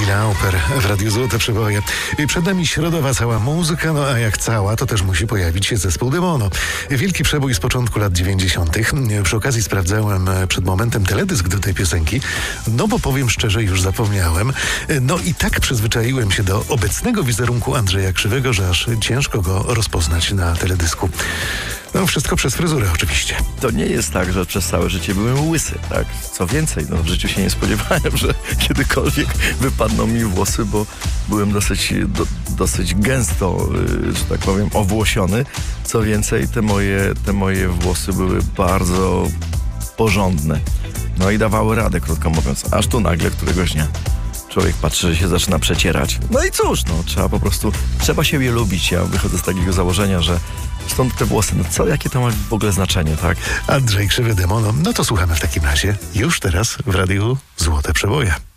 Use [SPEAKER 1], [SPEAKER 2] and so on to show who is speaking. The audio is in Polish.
[SPEAKER 1] Cyndi Lauper w Radiu Złote Przeboje. Przed nami środowa cała muzyka, no a jak cała, to też musi pojawić się zespół Demono. Wielki przebój z początku lat 90. Przy okazji sprawdzałem przed momentem teledysk do tej piosenki, no bo powiem szczerze, już zapomniałem. No i tak przyzwyczaiłem się do obecnego wizerunku Andrzeja Krzywego, że aż ciężko go rozpoznać na teledysku. No wszystko przez fryzurę oczywiście.
[SPEAKER 2] To nie jest tak, że przez całe życie byłem łysy, tak? Co więcej, no w życiu się nie spodziewałem, że kiedykolwiek wypadną mi włosy, bo byłem dosyć gęsto, że tak powiem, owłosiony. Co więcej, te moje włosy były bardzo porządne. No i dawały radę, krótko mówiąc. Aż tu nagle któregoś dnia człowiek patrzy, że się zaczyna przecierać. No i cóż, no trzeba się je lubić. Ja wychodzę z takiego założenia, że stąd te włosy, no jakie to ma w ogóle znaczenie, tak?
[SPEAKER 1] Andrzej Krzywy, Demono, no to słuchamy w takim razie już teraz w Radiu Złote Przeboje.